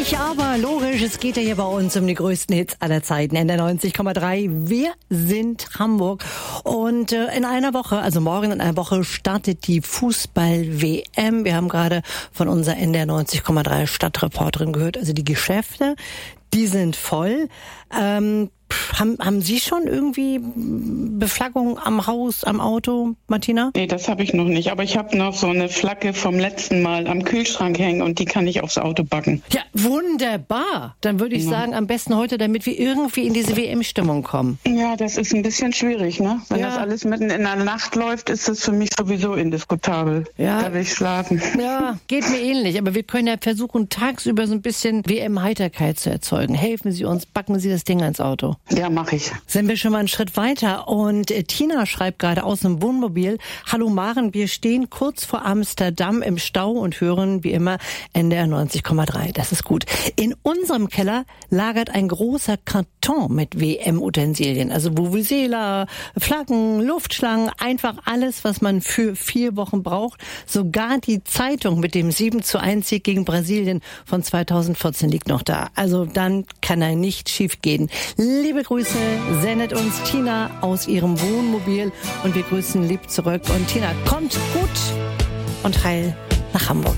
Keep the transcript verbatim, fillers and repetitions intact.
Nicht, aber logisch, es geht ja hier bei uns um die größten Hits aller Zeiten. N der neunzig Komma drei. Wir sind Hamburg. Und äh, in einer Woche, also morgen in einer Woche, startet die Fußball-W M. Wir haben gerade von unserer N der neunzig Komma drei Stadtreporterin gehört. Also die Geschäfte, die sind voll. Ähm, Haben, haben Sie schon irgendwie Beflaggung am Haus, am Auto, Martina? Nee, das habe ich noch nicht. Aber ich habe noch so eine Flagge vom letzten Mal am Kühlschrank hängen und die kann ich aufs Auto backen. Ja, wunderbar. Dann würde ich ja. sagen, am besten heute, damit wir irgendwie in diese W M-Stimmung kommen. Ja, das ist ein bisschen schwierig, ne? Wenn ja. das alles mitten in der Nacht läuft, ist das für mich sowieso indiskutabel. Ja. Da will ich schlafen. Ja, geht mir ähnlich. Aber wir können ja versuchen, tagsüber so ein bisschen W M-Heiterkeit zu erzeugen. Helfen Sie uns, backen Sie das Ding ans Auto. Ja, mache ich. Sind wir schon mal einen Schritt weiter. Und äh, Tina schreibt gerade aus dem Wohnmobil: Hallo Maren, wir stehen kurz vor Amsterdam im Stau und hören wie immer N der neunzig Komma drei. Das ist gut. In unserem Keller lagert ein großer Karton mit W M-Utensilien. Also Vuvuzela, Flaggen, Luftschlangen, einfach alles, was man für vier Wochen braucht. Sogar die Zeitung mit dem sieben zu eins Sieg gegen Brasilien von zweitausendvierzehn liegt noch da. Also dann kann er nicht schief gehen. Liebe Grüße sendet uns Tina aus ihrem Wohnmobil und wir grüßen lieb zurück. Und Tina, kommt gut und heil nach Hamburg.